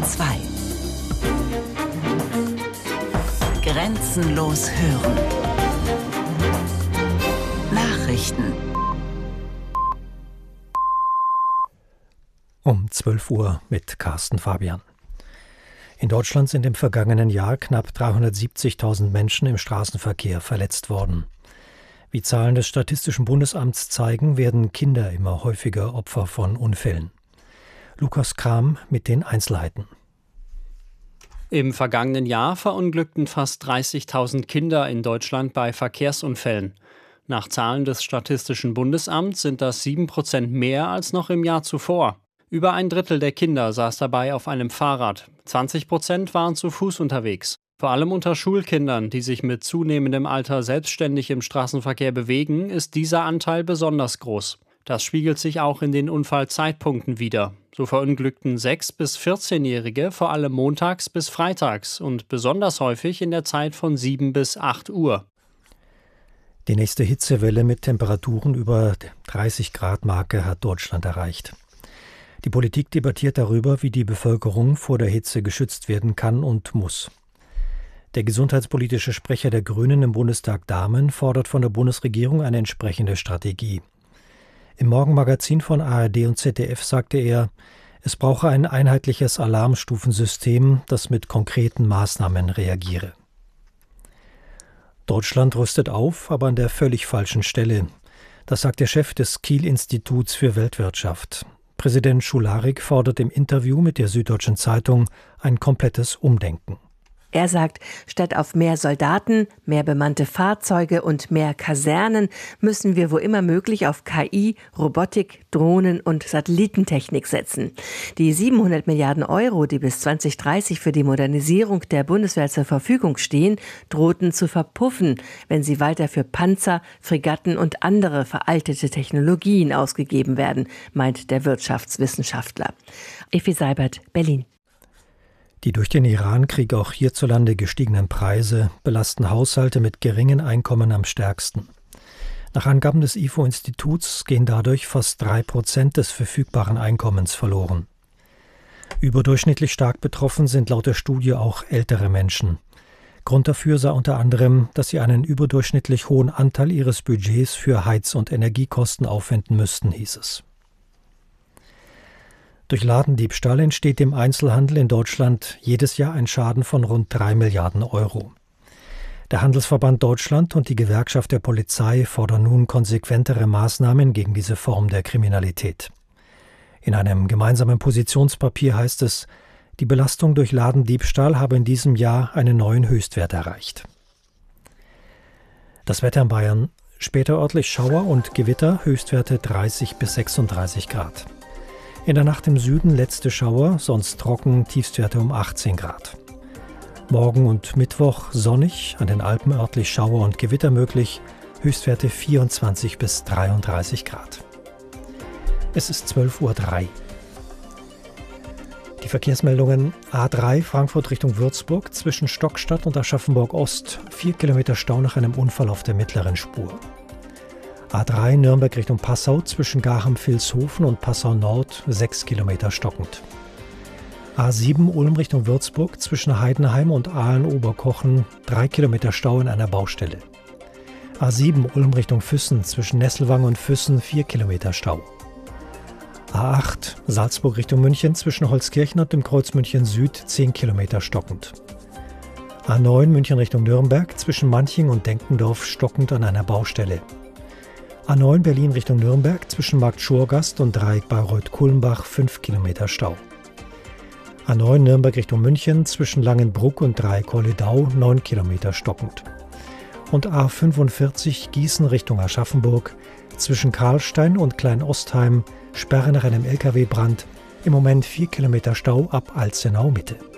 2. Grenzenlos hören. Nachrichten. Um 12 Uhr mit Carsten Fabian. In Deutschland sind im vergangenen Jahr knapp 370.000 Menschen im Straßenverkehr verletzt worden. Wie Zahlen des Statistischen Bundesamts zeigen, werden Kinder immer häufiger Opfer von Unfällen. Lukas Kram mit den Einzelheiten. Im vergangenen Jahr verunglückten fast 30.000 Kinder in Deutschland bei Verkehrsunfällen. Nach Zahlen des Statistischen Bundesamts sind das 7% mehr als noch im Jahr zuvor. Über ein Drittel der Kinder saß dabei auf einem Fahrrad. 20% waren zu Fuß unterwegs. Vor allem unter Schulkindern, die sich mit zunehmendem Alter selbstständig im Straßenverkehr bewegen, ist dieser Anteil besonders groß. Das spiegelt sich auch in den Unfallzeitpunkten wider. So verunglückten 6- bis 14-Jährige vor allem montags bis freitags und besonders häufig in der Zeit von 7 bis 8 Uhr. Die nächste Hitzewelle mit Temperaturen über 30-Grad-Marke hat Deutschland erreicht. Die Politik debattiert darüber, wie die Bevölkerung vor der Hitze geschützt werden kann und muss. Der gesundheitspolitische Sprecher der Grünen im Bundestag Dahmen fordert von der Bundesregierung eine entsprechende Strategie. Im Morgenmagazin von ARD und ZDF sagte er, es brauche ein einheitliches Alarmstufensystem, das mit konkreten Maßnahmen reagiere. Deutschland rüstet auf, aber an der völlig falschen Stelle. Das sagt der Chef des Kiel-Instituts für Weltwirtschaft. Präsident Schularik fordert im Interview mit der Süddeutschen Zeitung ein komplettes Umdenken. Er sagt, statt auf mehr Soldaten, mehr bemannte Fahrzeuge und mehr Kasernen müssen wir wo immer möglich auf KI, Robotik, Drohnen und Satellitentechnik setzen. Die 700 Milliarden Euro, die bis 2030 für die Modernisierung der Bundeswehr zur Verfügung stehen, drohten zu verpuffen, wenn sie weiter für Panzer, Fregatten und andere veraltete Technologien ausgegeben werden, meint der Wirtschaftswissenschaftler. Effi Seibert, Berlin. Die durch den Irankrieg auch hierzulande gestiegenen Preise belasten Haushalte mit geringen Einkommen am stärksten. Nach Angaben des IFO-Instituts gehen dadurch fast 3% des verfügbaren Einkommens verloren. Überdurchschnittlich stark betroffen sind laut der Studie auch ältere Menschen. Grund dafür sei unter anderem, dass sie einen überdurchschnittlich hohen Anteil ihres Budgets für Heiz- und Energiekosten aufwenden müssten, hieß es. Durch Ladendiebstahl entsteht im Einzelhandel in Deutschland jedes Jahr ein Schaden von rund 3 Milliarden Euro. Der Handelsverband Deutschland und die Gewerkschaft der Polizei fordern nun konsequentere Maßnahmen gegen diese Form der Kriminalität. In einem gemeinsamen Positionspapier heißt es, die Belastung durch Ladendiebstahl habe in diesem Jahr einen neuen Höchstwert erreicht. Das Wetter in Bayern: später örtlich Schauer und Gewitter, Höchstwerte 30 bis 36 Grad. In der Nacht im Süden letzte Schauer, sonst trocken, Tiefstwerte um 18 Grad. Morgen und Mittwoch sonnig, an den Alpen örtlich Schauer und Gewitter möglich, Höchstwerte 24 bis 33 Grad. Es ist 12:03 Uhr. Die Verkehrsmeldungen: A3 Frankfurt Richtung Würzburg zwischen Stockstadt und Aschaffenburg Ost, 4 Kilometer Stau nach einem Unfall auf der mittleren Spur. A3 Nürnberg Richtung Passau zwischen Garcham-Vilshofen und Passau Nord 6 Kilometer stockend. A7 Ulm Richtung Würzburg zwischen Heidenheim und Aalen-Oberkochen 3 Kilometer Stau in einer Baustelle. A7 Ulm Richtung Füssen zwischen Nesselwang und Füssen 4 Kilometer Stau. A8 Salzburg Richtung München zwischen Holzkirchen und dem Kreuz München Süd 10 Kilometer stockend. A9 München Richtung Nürnberg zwischen Manching und Denkendorf stockend an einer Baustelle. A9 Berlin Richtung Nürnberg zwischen Markt Schurgast und Dreieck Bayreuth-Kulmbach 5 Kilometer Stau. A9 Nürnberg Richtung München zwischen Langenbruck und Dreieck Holledau 9 Kilometer stockend. Und A45 Gießen Richtung Aschaffenburg zwischen Karlstein und Kleinostheim Sperre nach einem LKW-Brand, im Moment 4 Kilometer Stau ab Alzenau Mitte.